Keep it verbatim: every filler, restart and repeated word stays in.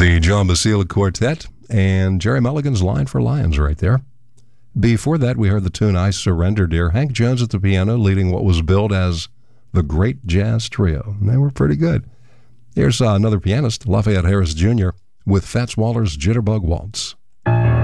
The John Basile Quartet and Jerry Mulligan's Line for Lions right there. Before that, we heard the tune I Surrender Dear. Hank Jones at the piano leading what was billed as the Great Jazz Trio. And they were pretty good. Here's uh, another pianist, Lafayette Harris Junior with Fats Waller's Jitterbug Waltz.